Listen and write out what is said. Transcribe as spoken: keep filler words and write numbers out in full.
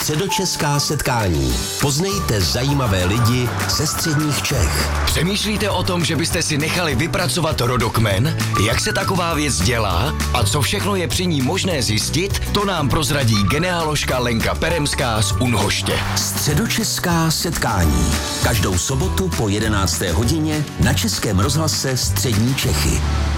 Středočeská setkání. Poznejte zajímavé lidi ze středních Čech. Přemýšlíte o tom, že byste si nechali vypracovat rodokmen? Jak se taková věc dělá? A co všechno je při ní možné zjistit? To nám prozradí genealožka Lenka Peremská z Unhoště. Středočeská setkání. Každou sobotu po jedenácté hodině na Českém rozhlase Střední Čechy.